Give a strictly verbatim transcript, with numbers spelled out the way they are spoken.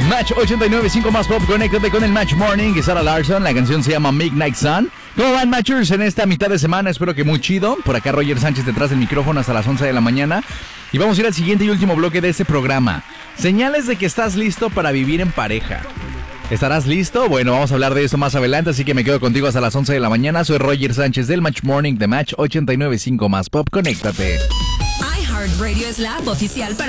Match ochenta y nueve punto cinco más pop, conéctate con el Match Morning y Sarah Larson. La canción se llama Midnight Sun. ¿Cómo van, Matchers, en esta mitad de semana? Espero que muy chido. Por acá Roger Sánchez detrás del micrófono hasta las once de la mañana. Y vamos a ir al siguiente y último bloque de este programa. Señales de que estás listo para vivir en pareja. ¿Estarás listo? Bueno, vamos a hablar de esto más adelante, así que me quedo contigo hasta las once de la mañana. Soy Roger Sánchez del Match Morning de Match ochenta y nueve punto cinco más pop. Conéctate. iHeartRadio es la app oficial para